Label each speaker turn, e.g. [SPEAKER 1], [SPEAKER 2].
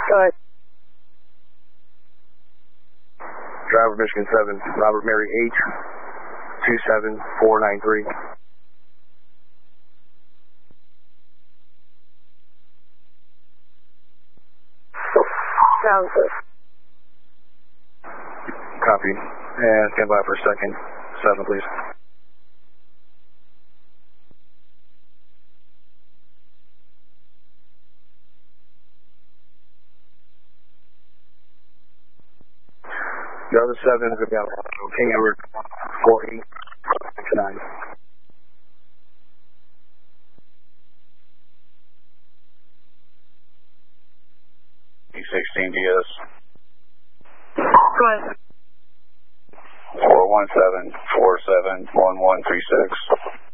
[SPEAKER 1] Go ahead.
[SPEAKER 2] Driver Michigan 7, Robert Mary H, 27493.
[SPEAKER 1] Sounds good.
[SPEAKER 2] Copy. And stand by for a second. 7, please. The other 7 is going to be on King Edward 4869.
[SPEAKER 3] E16 DS.
[SPEAKER 1] Go ahead.
[SPEAKER 3] 417-47-1136.